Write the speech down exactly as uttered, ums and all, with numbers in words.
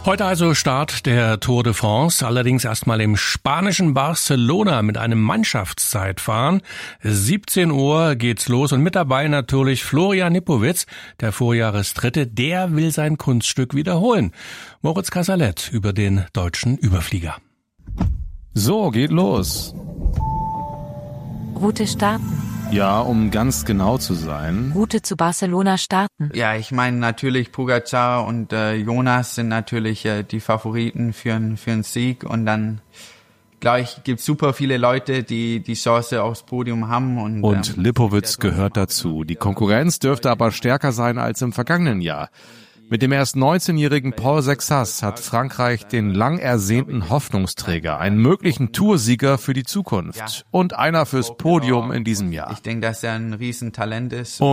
Heute also Start der Tour de France, allerdings erstmal im spanischen Barcelona mit einem Mannschaftszeitfahren. siebzehn Uhr geht's los und mit dabei natürlich Florian Nipowitz, der Vorjahresdritte, der will sein Kunststück wiederholen. Moritz Casalet über den deutschen Überflieger. So, geht los. Route starten. Ja, um ganz genau zu sein. Route zu Barcelona starten. Ja, ich meine natürlich Pogacar und äh, Jonas sind natürlich äh, die Favoriten für einen für einen Sieg und dann glaube ich, gibt es super viele Leute, die die Chance aufs Podium haben. Und, und ähm, Lipowitz gehört dazu. Die Konkurrenz dürfte aber stärker sein als im vergangenen Jahr. Mit dem erst neunzehnjährigen Paul Sexas hat Frankreich den lang ersehnten Hoffnungsträger, einen möglichen Toursieger für die Zukunft und einer fürs Podium in diesem Jahr. Ich denke, dass er ein Riesentalent ist.